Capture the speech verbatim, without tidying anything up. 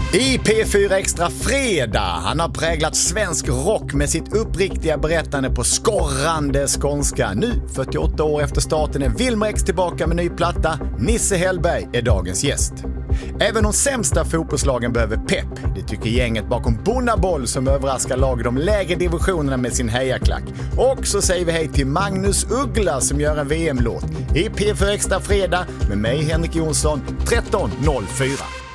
I P fyra Extra Fredag. Han har präglat svensk rock med sitt uppriktiga berättande på skorrande skånska. Nu, fyrtioåtta år efter starten, är Wilmer X tillbaka med ny platta. Nisse Hellberg är dagens gäst. Även de sämsta fotbollslagen behöver pepp. Det tycker gänget bakom Bonnaboll som överraskar lag i de lägre divisionerna med sin hejaklack. Och så säger vi hej till Magnus Uggla som gör en V M-låt. I P fyra Extra Fredag med mig Henrik Jonsson tretton noll fyra.